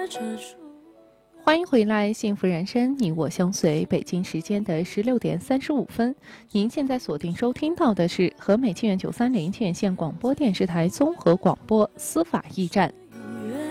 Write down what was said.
欢迎回来，幸福人生，你我相随。北京时间的16点35分，您现在锁定收听到的是和美清源930清源县广播电视台综合广播司法驿站。